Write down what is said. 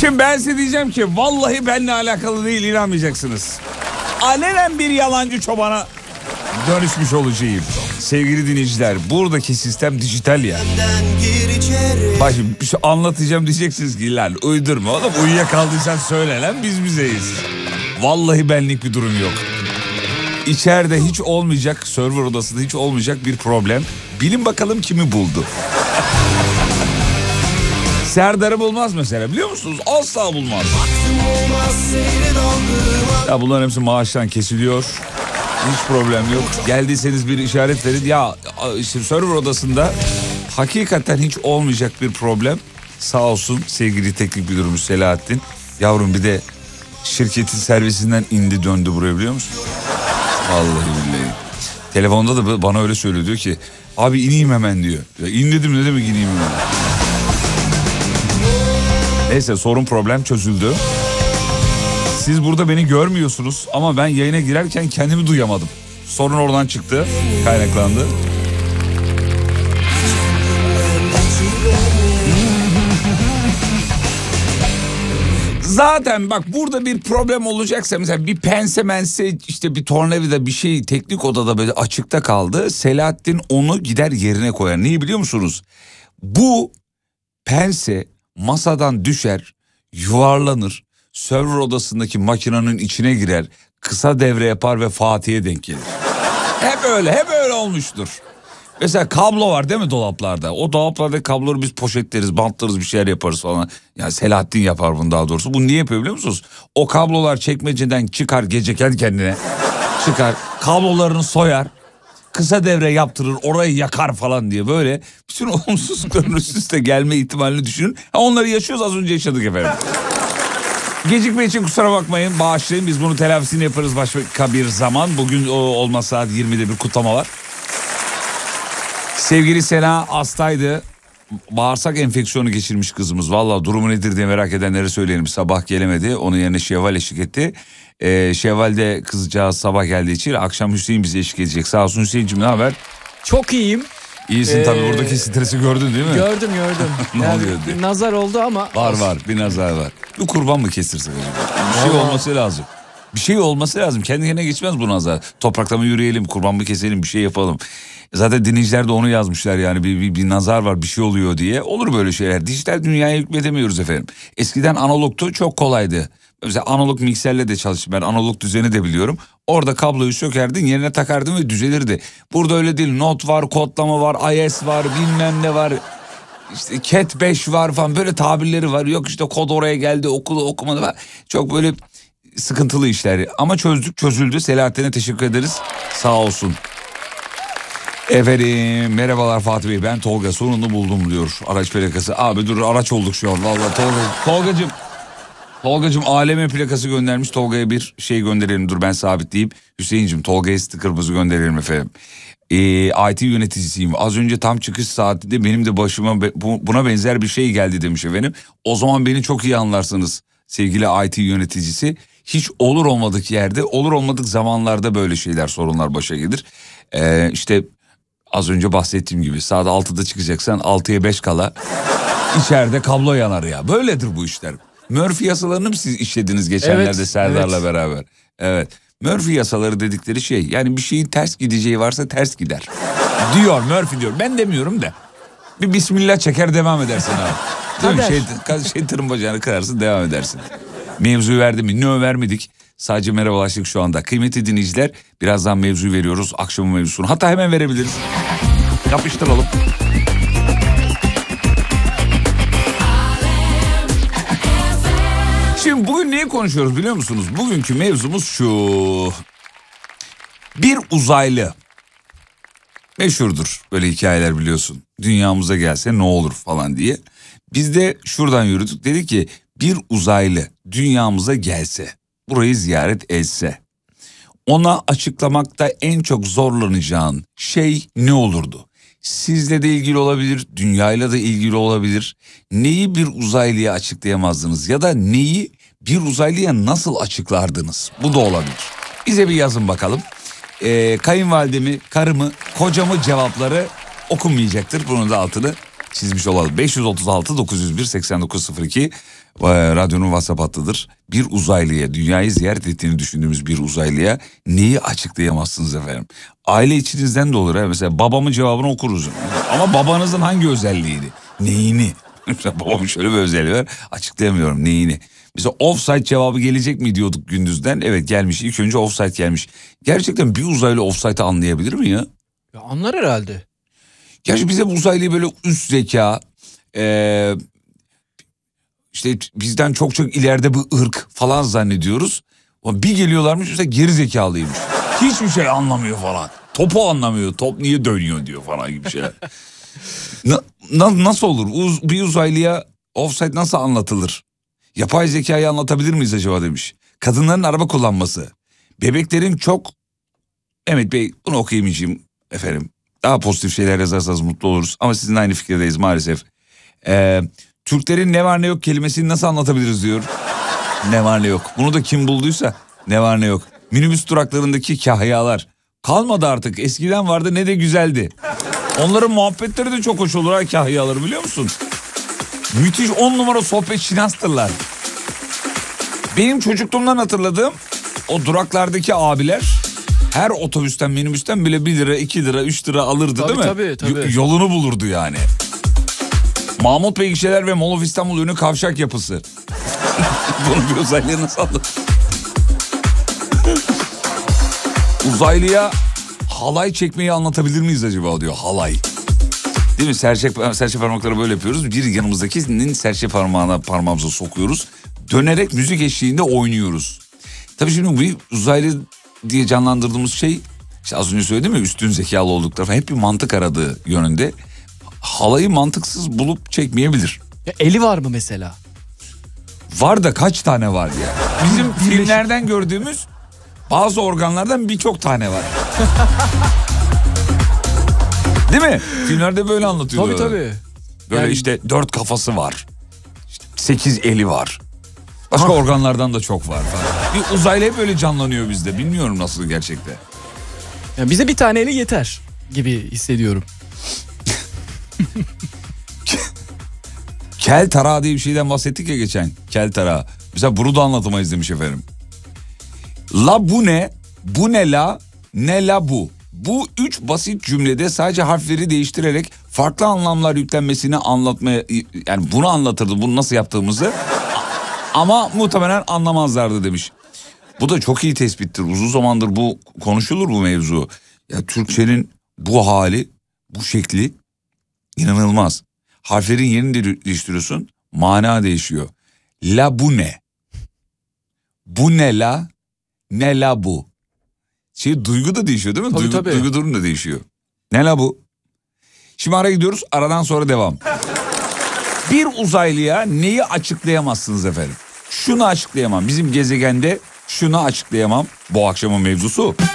Şimdi ben size diyeceğim ki vallahi benimle alakalı değil, inanmayacaksınız. Alenen bir yalancı çobana dönüşmüş olacağım. Sevgili dinleyiciler, buradaki sistem dijital ya. Bak şimdi bir şey anlatacağım, diyeceksiniz ki lan uydurma oğlum, uyuyakaldıysan söyle lan, biz bizeyiz. Vallahi benlik bir durum yok. İçeride hiç olmayacak, server odasında hiç olmayacak bir problem. Bilin bakalım kimi buldu. Serdar'ı bulmaz mesela, biliyor musunuz? Asla bulmaz. Ya bunların hepsi maaştan kesiliyor. Hiç problem yok. Geldiyseniz bir işaret verin. Ya işte server odasında hakikaten hiç olmayacak bir problem. Sağ olsun sevgili teknik müdürümüz Selahattin. Yavrum bir de şirketin servisinden indi döndü buraya, biliyor musun? Vallahi billahi. Telefonda da bana öyle söylüyor, diyor ki abi ineyim hemen diyor. Ya in dedim, ne demek ineyim hemen. Neyse, sorun problem çözüldü. Siz burada beni görmüyorsunuz ama ben yayına girerken kendimi duyamadım. Sorun oradan çıktı, kaynaklandı. Zaten bak, burada bir problem olacaksa mesela bir pense işte bir tornavida bir şey teknik odada böyle açıkta kaldı. Selahattin onu gider yerine koyar. Niye biliyor musunuz? Bu pense masadan düşer, yuvarlanır, server odasındaki makinenin içine girer, kısa devre yapar ve Fatih'e denk gelir. Hep öyle olmuştur. Mesela kablo var değil mi dolaplarda? O dolaplarda kabloları biz poşetleriz, bantlarız, bir şeyler yaparız falan. Yani Selahattin yapar bunu daha doğrusu. Bunu niye yapıyor biliyor musunuz? O kablolar çekmeceden çıkar gece kendi kendine. Çıkar, kablolarını soyar, kısa devre yaptırır, orayı yakar falan diye, böyle bütün olumsuzlukların üst üste gelme ihtimalini düşünün. Onları yaşıyoruz, az önce yaşadık efendim. Gecikme için kusura bakmayın, bağışlayın, biz bunu telafisini yaparız başka bir zaman. Bugün olmaz, saat 20'de bir kutlama var. Sevgili Sena hastaydı. Bağırsak enfeksiyonu geçirmiş kızımız. Vallahi durumu nedir diye merak edenlere söyleyelim. Sabah gelemedi. Onun yerine Şevval eşlik etti. Şevval de kızcağız sabah geldiği için akşam Hüseyin bize eşlik edecek. Sağ olsun Hüseyin'cim, ne haber? Çok iyiyim. İyisin tabii, buradaki stresi gördün değil mi? Gördüm. Ne yani oluyor diye. Bir nazar oldu ama. Var bir nazar var. Bir kurban mı kestirsin? Bir şey olması lazım. Bir şey olması lazım. Kendi kendine geçmez bu nazar. Toprakta mı yürüyelim, kurban mı keselim, bir şey yapalım. Zaten dinleyiciler de onu yazmışlar yani, bir nazar var, bir şey oluyor diye. Olur böyle şeyler. Dijital dünyaya hükmedemiyoruz efendim. Eskiden analogtu, çok kolaydı. Mesela analog mikserle de çalıştım. Ben analog düzeni de biliyorum. Orada kabloyu sökerdin, yerine takardın ve düzelirdi. Burada öyle değil. Not var, kodlama var, IS var, bilmem ne var. İşte Cat 5 var falan, böyle tabirleri var. Yok işte kod oraya geldi, okumadı var. Çok böyle sıkıntılı işler. Ama çözüldü. Selahattin'e teşekkür ederiz. Sağ olsun. Efendim merhabalar Fatih Bey, ben Tolga, sonunu buldum diyor araç plakası. Abi dur, araç olduk şu an vallahi. Tolgacığım aleme plakası göndermiş, Tolga'ya bir şey gönderelim, dur ben sabitleyeyim. Hüseyin'cim Tolga'ya sticker'ımızı gönderelim efendim. IT yöneticisiyim, az önce tam çıkış saatinde benim de başıma buna benzer bir şey geldi demiş efendim. O zaman beni çok iyi anlarsınız sevgili IT yöneticisi. Hiç olur olmadık yerde, olur olmadık zamanlarda böyle şeyler, sorunlar başa gelir. İşte az önce bahsettiğim gibi saat 6'da çıkacaksan 6'ya 5 kala içeride kablo yanar ya. Böyledir bu işler. Murphy yasalarını mı siz işlediniz geçenlerde, evet, Serdar'la beraber? Evet. Murphy yasaları dedikleri şey, yani bir şeyin ters gideceği varsa ters gider. Diyor Murphy diyor. Ben demiyorum da. Bir bismillah çeker devam edersin abi. Değil mi? Şeytanın bacağını kırarsın, devam edersin. Mevzuyu verdi mi? Ne vermedik. Sadece merhabalaştık şu anda. Kıymetli dinleyiciler, birazdan mevzuyu veriyoruz. Akşamın mevzusunu. Hatta hemen verebiliriz. Yapıştıralım. Şimdi bugün neyi konuşuyoruz biliyor musunuz? Bugünkü mevzumuz şu. Bir uzaylı. Meşhurdur böyle hikayeler, biliyorsun. Dünyamıza gelse ne olur falan diye. Biz de şuradan yürüdük. Dedik ki bir uzaylı dünyamıza gelse, burayı ziyaret etse, ona açıklamakta en çok zorlanacağın şey ne olurdu? Sizle de ilgili olabilir, dünyayla da ilgili olabilir. Neyi bir uzaylıya açıklayamazdınız ya da neyi bir uzaylıya nasıl açıklardınız? Bu da olabilir. Bize bir yazın bakalım. Kayınvalidemi, karımı, kocamı cevapları okunmayacaktır. Bunun da altını çizmiş olalım. 536 901 8902 radyonun WhatsApp hattıdır. Bir uzaylıya, dünyayı ziyaret ettiğini düşündüğümüz bir uzaylıya neyi açıklayamazsınız efendim? Aile içinizden de olur. Mesela babamın cevabını okuruz. Ama babanızın hangi özelliğiydi? Neyini? Mesela babamın şöyle bir özelliği var. Açıklayamıyorum neyini. Mesela offside cevabı gelecek mi diyorduk gündüzden. Evet gelmiş. İlk önce offside gelmiş. Gerçekten bir uzaylı offside'ı anlayabilir mi ya? Ya anlar herhalde. Gerçi bize bu uzaylıyı böyle üst zeka, işte bizden çok çok ileride bir ırk falan zannediyoruz. Ama bir geliyorlarmış mesela geri zekalıymış. Hiçbir şey anlamıyor falan. Topu anlamıyor. Top niye dönüyor diyor falan gibi şeyler. Nasıl olur? Bir uzaylıya offside nasıl anlatılır? Yapay zekayı anlatabilir miyiz acaba demiş. Kadınların araba kullanması. Bebeklerin çok... Mehmet Bey bunu okuyamayacağım efendim. Daha pozitif şeyler yazarsanız mutlu oluruz. Ama sizinle aynı fikirdeyiz maalesef. Türklerin ne var ne yok kelimesini nasıl anlatabiliriz diyor. Ne var ne yok. Bunu da kim bulduysa ne var ne yok. Minibüs duraklarındaki kahyalar. Kalmadı artık. Eskiden vardı ne de güzeldi. Onların muhabbetleri de çok hoş olur ha kahyaları biliyor musun? Müthiş 10 numara sohbet şinastırlar. Benim çocukluğumdan hatırladığım o duraklardaki abiler her otobüsten minibüsten bile 1 lira 2 lira 3 lira alırdı tabii, değil mi? Tabii. Yolunu bulurdu yani. Mahmut Bey gişeler ve Mall of İstanbul ünlü kavşak yapısı. Bunu bir uzaylıya nasıl anlatır? Uzaylıya halay çekmeyi anlatabilir miyiz acaba diyor halay. Değil mi? Serçe parmakları böyle yapıyoruz. Bir yanımızdakinin serçe parmağımıza sokuyoruz. Dönerek müzik eşliğinde oynuyoruz. Tabii şimdi bu uzaylı diye canlandırdığımız şey işte az önce söyledim ya üstün zekalı oldukları falan hep bir mantık aradığı yönünde. Halayı mantıksız bulup çekmeyebilir. Ya eli var mı mesela? Var da kaç tane var ya? Bizim filmlerden gördüğümüz bazı organlardan birçok tane var. Değil mi? Filmlerde böyle anlatıyorlar. Tabii. Böyle yani... işte 4 kafası var. İşte 8 eli var. Başka organlardan da çok var falan. Bir uzaylı hep böyle canlanıyor bizde. Bilmiyorum nasıl gerçekte. Ya bize bir tane eli yeter gibi hissediyorum. Kel tarağı diye bir şeyden bahsettik ya geçen. Kel tarağı. Mesela bunu da anlatamayız demiş efendim. La bu ne? Bu ne la? Ne la bu? Bu 3 basit cümlede sadece harfleri değiştirerek farklı anlamlar yüklenmesini anlatmaya... Yani bunu anlatırdı, bunu nasıl yaptığımızı. Ama muhtemelen anlamazlardı demiş. Bu da çok iyi tespittir. Uzun zamandır bu konuşulur bu mevzu. Ya Türkçenin bu hali, bu şekli inanılmaz. Harflerin yerini değiştiriyorsun, mana değişiyor. La bu ne? Bu ne la? Ne la bu? Duygu da değişiyor değil mi? Tabii. Duygu durum da değişiyor. Ne la bu? Şimdi araya gidiyoruz, aradan sonra devam. Bir uzaylıya neyi açıklayamazsınız efendim? Şunu açıklayamam. Bizim gezegende şunu açıklayamam. Bu akşamın mevzusu.